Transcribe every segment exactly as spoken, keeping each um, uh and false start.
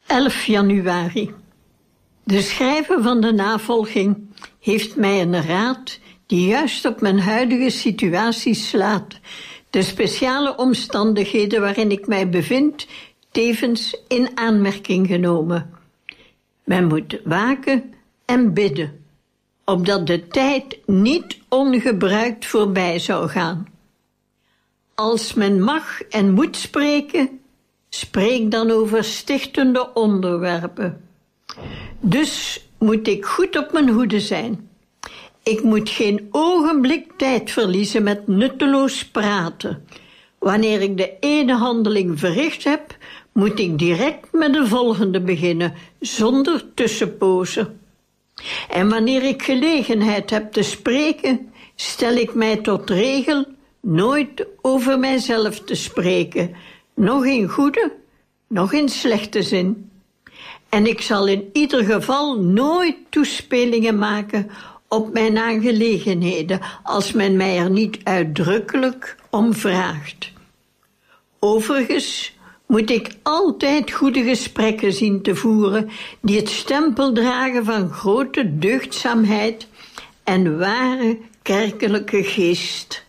elf januari. De schrijver van de navolging heeft mij een raad die juist op mijn huidige situatie slaat, de speciale omstandigheden waarin ik mij bevind, tevens in aanmerking genomen. Men moet waken en bidden, opdat de tijd niet ongebruikt voorbij zou gaan. Als men mag en moet spreken, spreek dan over stichtende onderwerpen. Dus moet ik goed op mijn hoede zijn. Ik moet geen ogenblik tijd verliezen met nutteloos praten. Wanneer ik de ene handeling verricht heb, moet ik direct met de volgende beginnen, zonder tussenpozen. En wanneer ik gelegenheid heb te spreken, stel ik mij tot regel nooit over mijzelf te spreken, nog in goede, nog in slechte zin. En ik zal in ieder geval nooit toespelingen maken op mijn aangelegenheden, als men mij er niet uitdrukkelijk om vraagt. Overigens moet ik altijd goede gesprekken zien te voeren, die het stempel dragen van grote deugdzaamheid en ware kerkelijke geest.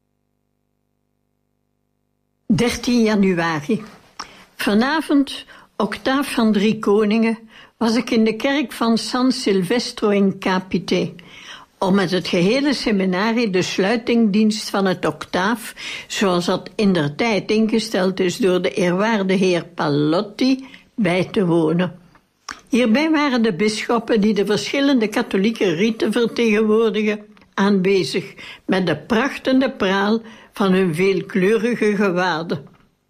dertien januari. Vanavond, octaaf van Drie Koningen, was ik in de kerk van San Silvestro in Capite, om met het gehele seminarie de sluitingdienst van het octaaf, zoals dat indertijd ingesteld is door de eerwaarde heer Pallotti, bij te wonen. Hierbij waren de bisschoppen die de verschillende katholieke riten vertegenwoordigen aanwezig, met de pracht en de praal van hun veelkleurige gewaden.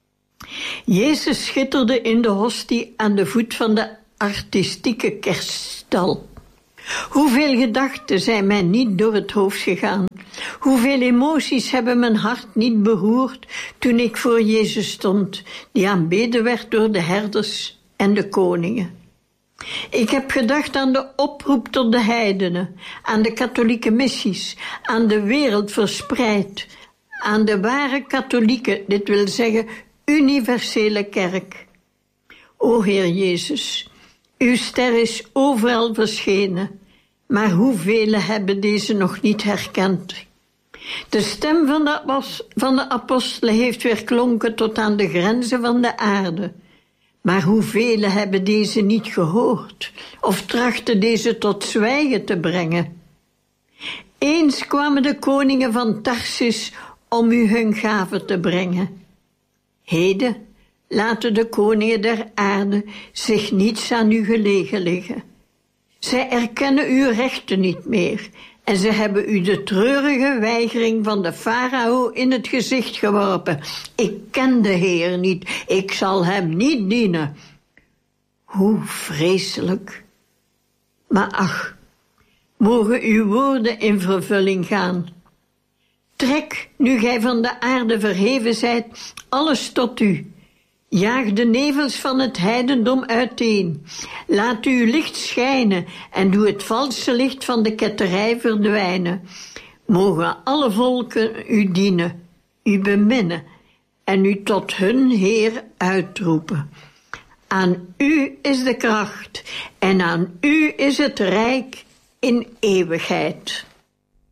Jezus schitterde in de hostie aan de voet van de artistieke kerststal. Hoeveel gedachten zijn mij niet door het hoofd gegaan. Hoeveel emoties hebben mijn hart niet beroerd toen ik voor Jezus stond, die aanbeden werd door de herders en de koningen. Ik heb gedacht aan de oproep tot de heidenen, aan de katholieke missies, aan de wereld verspreid, aan de ware katholieke, dit wil zeggen universele kerk. O Heer Jezus, uw ster is overal verschenen, maar hoeveel hebben deze nog niet herkend? De stem van de, van de apostelen heeft weerklonken tot aan de grenzen van de aarde, maar hoeveel hebben deze niet gehoord, of trachten deze tot zwijgen te brengen? Eens kwamen de koningen van Tarsis om u hun gaven te brengen. Heden laten de koningen der aarde zich niets aan u gelegen liggen. Zij erkennen uw rechten niet meer en ze hebben u de treurige weigering van de farao in het gezicht geworpen. Ik ken de Heer niet, ik zal hem niet dienen. Hoe vreselijk. Maar ach, mogen uw woorden in vervulling gaan. Trek, nu gij van de aarde verheven zijt, alles tot u. Jaag de nevels van het heidendom uiteen. Laat uw licht schijnen en doe het valse licht van de ketterij verdwijnen. Mogen alle volken u dienen, u beminnen en u tot hun Heer uitroepen. Aan u is de kracht en aan u is het rijk in eeuwigheid.